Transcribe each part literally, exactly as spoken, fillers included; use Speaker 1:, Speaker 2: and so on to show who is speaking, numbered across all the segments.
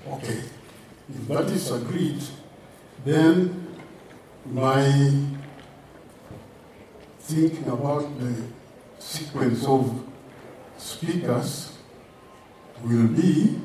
Speaker 1: Okay. If that is agreed, then my thinking about the sequence of speakers will be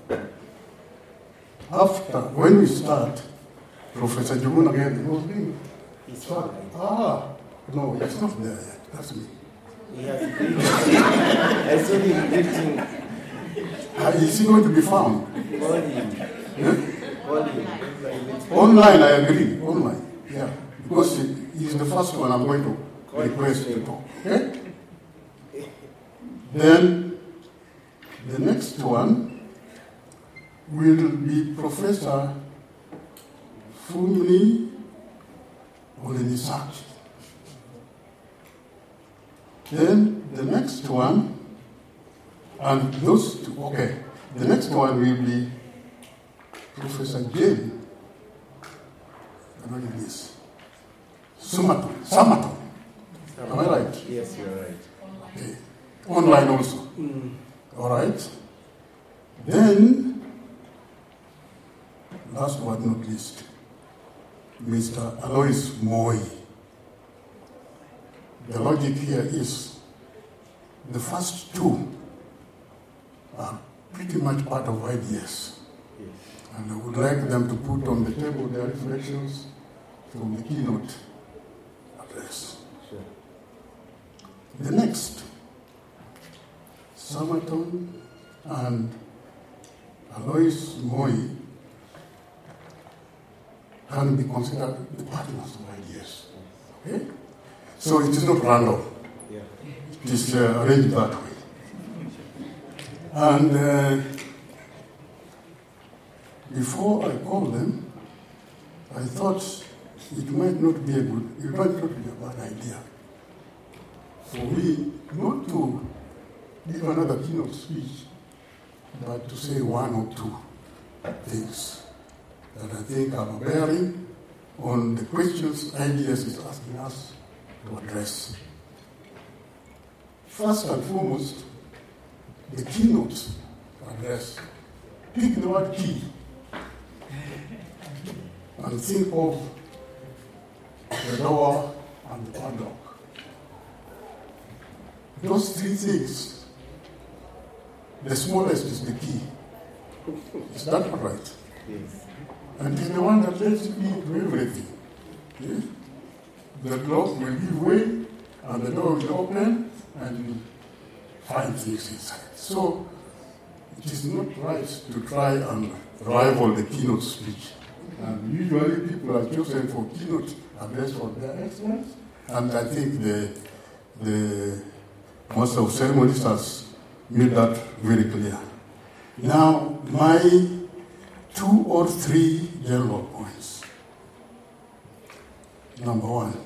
Speaker 1: after, when we start, Professor Jumuna again was being.
Speaker 2: He's fine.
Speaker 1: Ah, no, it's not there yet. That's me.
Speaker 2: He has I saw him greeting.
Speaker 1: Uh, is he going to be found?
Speaker 2: Call him.
Speaker 1: Yeah?
Speaker 2: Call him.
Speaker 1: Online, I agree. Online, yeah. Because he, he's the first one I'm going to request to talk. Okay? Then the next one will be Professor Fumi Olenisaki. Then the next one, and those two, okay, the next one will be Professor Jane. I don't know this. Sumaton. Samaton. Am I right?
Speaker 2: Yes, you're right.
Speaker 1: Okay. Online also.
Speaker 2: Mm.
Speaker 1: All right. Then, last but not least, Mister Alois Moi. The logic here is the first two are pretty much part of I B S.
Speaker 2: Yes.
Speaker 1: And I would like them to put on the table their reflections from the keynote address.
Speaker 2: Sure.
Speaker 1: The next, Samaton and Alois Moi can be considered the partners of I D S. Okay? So it is not random.
Speaker 2: Yeah.
Speaker 1: It is uh, arranged that way. And uh, before I called them, I thought it might not be a good, it might not be a bad idea for me not to give another keynote speech, but to say one or two things that I think are bearing on the questions I D S is asking us to address. First and foremost, the keynote address. Pick the word key and think of the door and the padlock. Those three things, the smallest is the key. Is that right?
Speaker 2: Yes.
Speaker 1: And it's the one that lets you into everything. Okay? The lock will give way, and the door will open, and you find things inside. So, it is not right to try and rival the keynote speech. And usually people are chosen for keynote address for their excellence, and I think the, the Master of Ceremonies has made that very clear. Now, my two or three general points. Number one,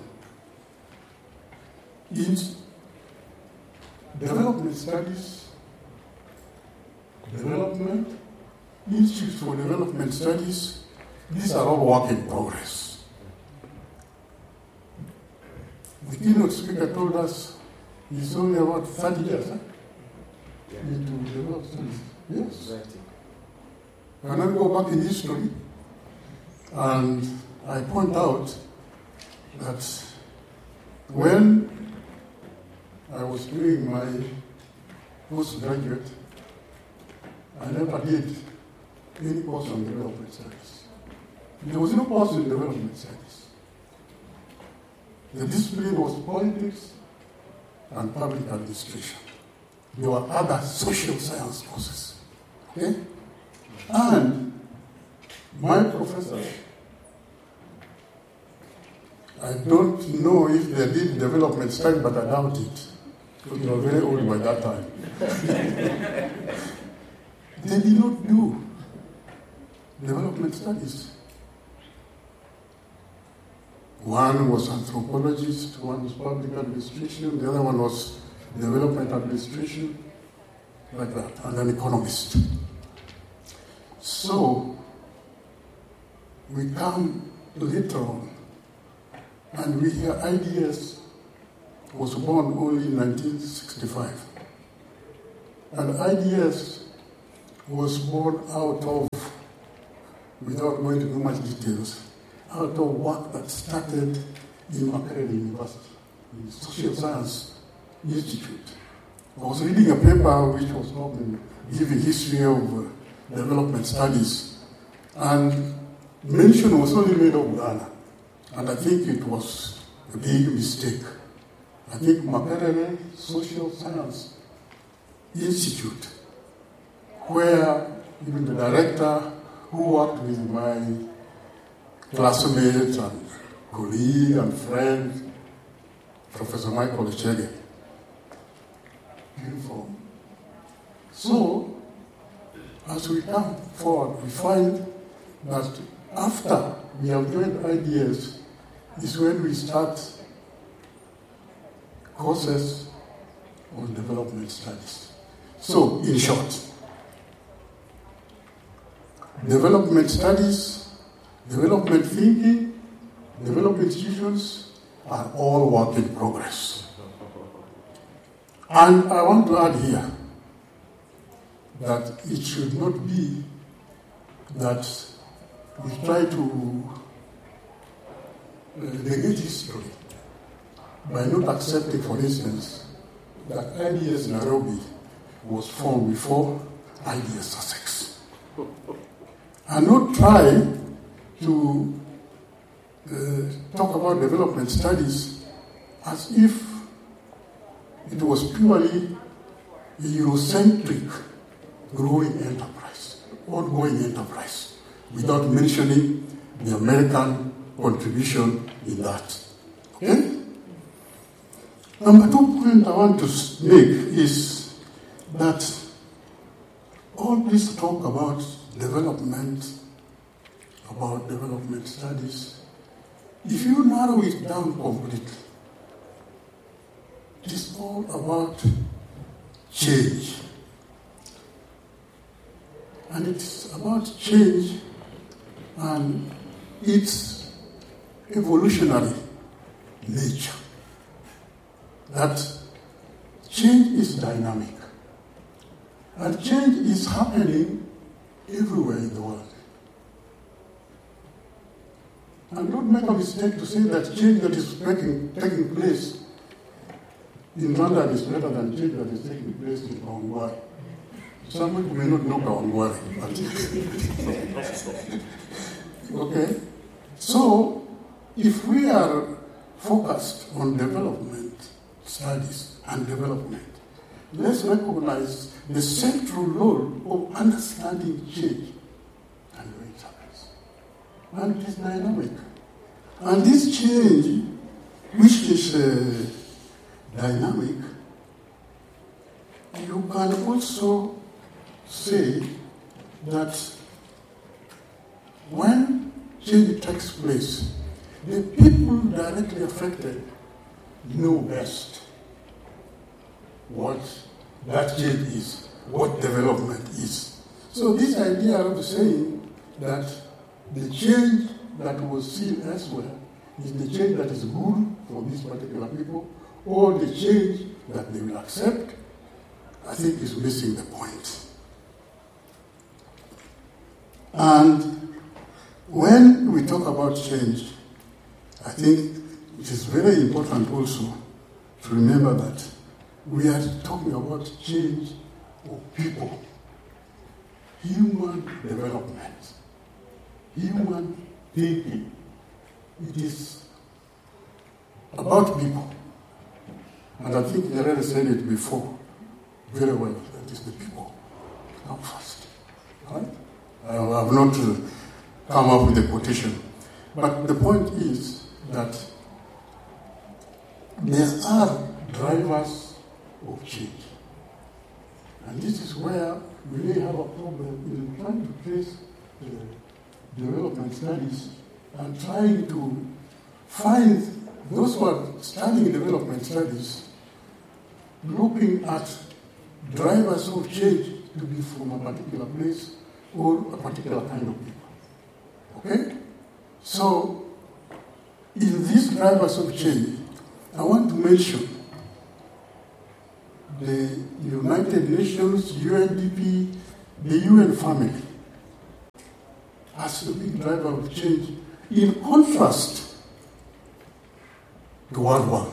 Speaker 1: in development studies, development, institutes for development studies, these are all work in progress. The keynote speaker told us it's only about thirty years huh?
Speaker 2: Yeah.
Speaker 1: into development studies. Yes.
Speaker 2: Exactly.
Speaker 1: When I go back in history, and I point out that when I was doing my postgraduate, I never did any course on development studies. There was no course in development studies. The discipline was politics and public administration. There were other social science courses. Okay? And my professor, I don't know if they did development study, but I doubt it. Because you were very old by that time. They did not do development studies. One was anthropologist, one was public administration, the other one was development administration, like that, and an economist. So, we come later on, and we hear I D S was born only in nineteen sixty-five. And I D S was born out of without going into much details, out of work that started in Makerere University, the Social Science Institute. I was reading a paper which was giving history of uh, development studies, and mention was only made of Ghana, and I think it was a big mistake. I think Makerere Social Science Institute, where even the director who worked with my classmate and colleague and friend, Professor Michael Echege, beautiful. So, as we come forward, we find that after we have joined I D S is when we start courses on development studies. So, in short, development studies, development thinking, development institutions are all work in progress. And I want to add here that it should not be that we try to uh, negate history by not accepting, for instance, that I D S Nairobi was formed before I D S Sussex. And not try to uh, talk about development studies as if it was purely a Eurocentric growing enterprise, ongoing enterprise, without mentioning the American contribution in that. Okay? Number two point I want to make is that all this talk about development, about development studies, if you narrow it down completely, it is all about change. And it's about change and its evolutionary nature. That change is dynamic. And change is happening everywhere in the world. And don't make a mistake to say that change that is taking, taking place in London is better than change that is taking place in Kawangware. Some people may not know Kawangware, but okay. So, if we are focused on development studies and development, let's recognize the central role of understanding change and where it happens. And it is dynamic. And this change, which is uh, dynamic, you can also say that when change takes place, the people directly affected know best what that change is, what development is. So this idea of saying that the change that was seen elsewhere is the change that is good for these particular people, or the change that they will accept, I think is missing the point. And when we talk about change, I think it is very important also to remember that we are talking about change of people, human development, human thinking. It is about people. And I think Nyerere said it before very well, that is the people come first. Right? I have not uh, come up with a quotation. But the point is that there are drivers of change. And this is where we may have a problem in trying to trace the development studies and trying to find those who are studying development studies looking at drivers of change to be from a particular place or a particular kind of people. Okay? So, in these drivers of change, I want to mention the United Nations, U N D P, the U N family. as the big driver of change, in contrast to World Bank.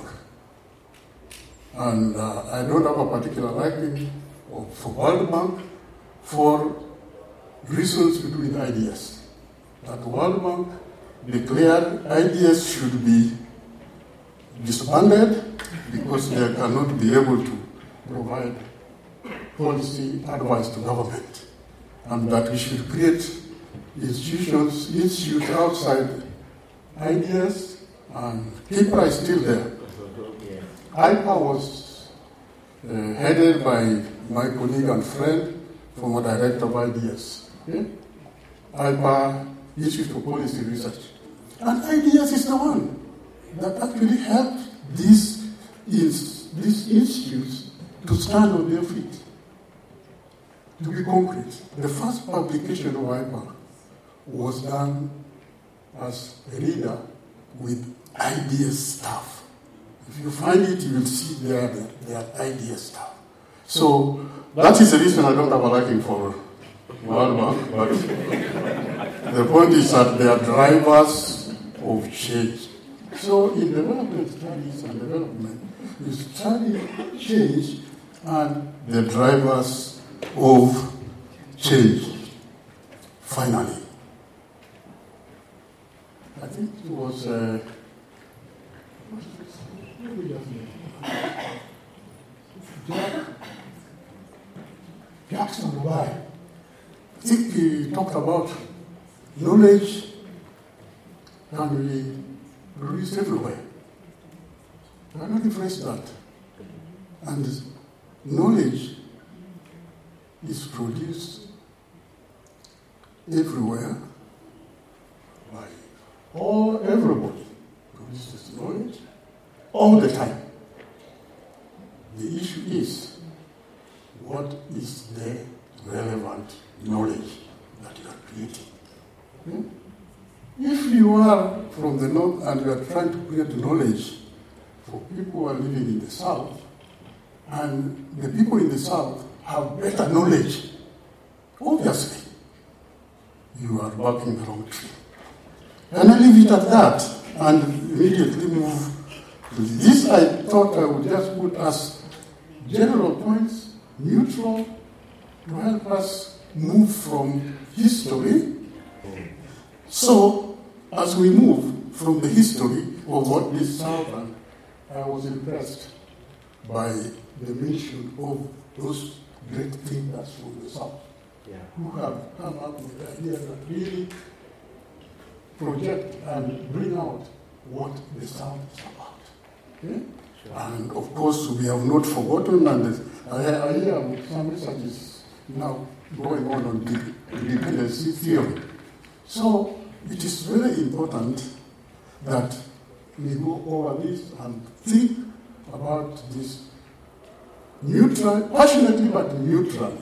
Speaker 1: And uh, I don't have a particular liking for World Bank for reasons to do with I D S. That the World Bank declared I D S should be disbanded because they cannot be able to provide policy advice to government, and that we should create institutions, institutes outside I D S, and people are still there. I P A was uh, headed by my colleague and friend, former director of I D S. Okay? I P A, Institute for Policy Research. And I D S is the one that actually helped these, is, these institutes to stand on their feet, to be concrete. The first publication of I P A was done as a reader with I D S staff. If you find it, you will see there their I D S staff. So that is the reason I don't have a liking for World Bank, but the point is that they are drivers of change. So in development studies and development, you study change and the drivers of change. Finally, I think it was uh, Jack, Jackson Dubai. I think he talked about knowledge can be produced everywhere. I cannot rephrase that. And knowledge is produced everywhere by all everybody produces knowledge all the time. The issue is, what is the relevant knowledge that you are creating? Hmm? If you are from the north and you are trying to create knowledge for people who are living in the south, and the people in the south have better knowledge, obviously, you are barking the wrong tree. And I leave it at that and immediately move to this. I thought I would just put as general points, neutral, to help us move from history. So, as we move from the history of what is Southern, I was impressed by the mention of those great thinkers from the South, yeah, who have come up with ideas that really project and bring out what the South is about. Okay? Sure. And of course, we have not forgotten, and I, I hear some research is now going on on the dependency theory. So it is very important that we go over this and think about this neutral, passionately but neutrally.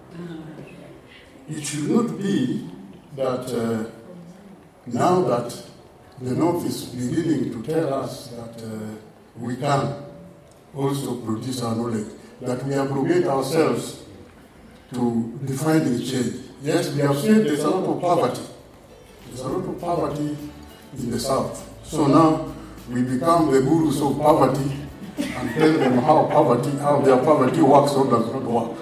Speaker 1: It should not be that uh, now that the North is beginning to tell us that uh, we can also produce our knowledge, that we abrogate ourselves to define the change. Yes, we have said there's a lot of poverty. There's a lot of poverty in the South. So now we become the gurus of poverty and tell them how poverty, how their poverty works or does not work.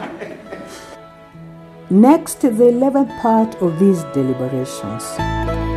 Speaker 3: Next, the eleventh part of these deliberations.